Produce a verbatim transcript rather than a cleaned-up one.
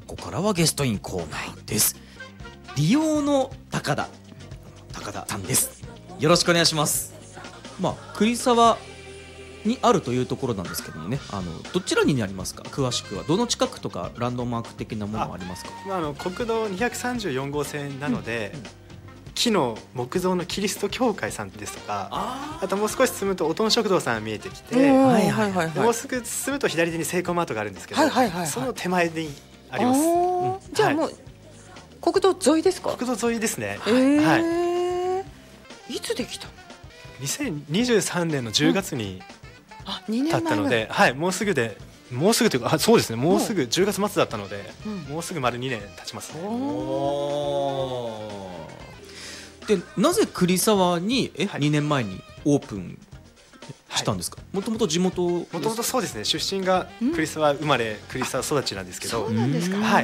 ここからはゲストインコーナーです。利用の高田高田さんです。よろしくお願いします。まあ栗沢にあるというところなんですけどもね、あのどちらになりますか？詳しくはどの近くとかランドマーク的なものはありますか？ あ、まあ、あの国道にひゃくさんじゅうよん号線なので、 うんうん、 木の木造のキリスト教会さんですとか、 あ, あともう少し進むとおとん食堂さんが見えてきて、 はいはいはい、 もうすぐ進むと左手にセイコーマートがあるんですけど、 はいはいはいはい、 その手前にあります。 うん、じゃあもう、はい、国道沿いですか？ 国道沿いですね。 えーはい、 いつできたの？ にせんにじゅうさんねんのじゅうがつに経ったので、 うん、 はい、もうすぐでもうすぐというか、あ、そうですね、もうすぐじゅうがつ末だったので、うん、もうすぐ丸にねん経ちますね。 おでなぜ栗沢にえ、はい、にねんまえにオープンしたんですか？もともと地元もともとそうですね、出身が栗沢生まれ栗沢育ちなんですけど、 そうなんですか。 はい、